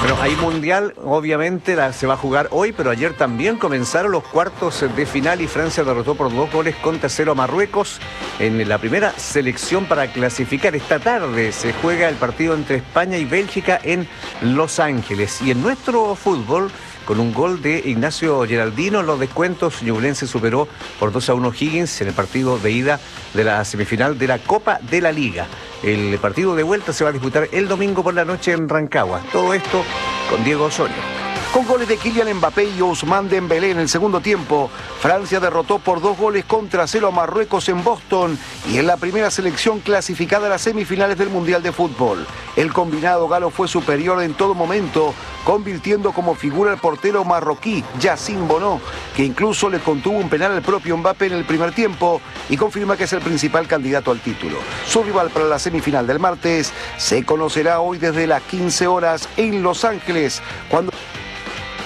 Bueno, hay mundial, obviamente se va a jugar hoy, pero ayer también comenzaron los cuartos de final y Francia derrotó por 2 goles contra 0 a Marruecos en la primera selección para clasificar. Esta tarde se juega el partido entre España y Bélgica en Los Ángeles. Y en nuestro fútbol, con un gol de Ignacio Geraldino en los descuentos, Ñublense superó por 2-1 Higgins en el partido de ida de la semifinal de la Copa de la Liga. El partido de vuelta se va a disputar el domingo por la noche en Rancagua. Todo esto con Diego Osorio. Con goles de Kylian Mbappé y Ousmane Dembélé en el segundo tiempo, Francia derrotó por 2 goles contra 0 a Marruecos en Boston y en la primera selección clasificada a las semifinales del Mundial de Fútbol. El combinado galo fue superior en todo momento, convirtiendo como figura al portero marroquí Yassine Bono, que incluso le contuvo un penal al propio Mbappé en el primer tiempo y confirma que es el principal candidato al título. Su rival para la semifinal del martes se conocerá hoy desde las 15 horas en Los Ángeles, cuando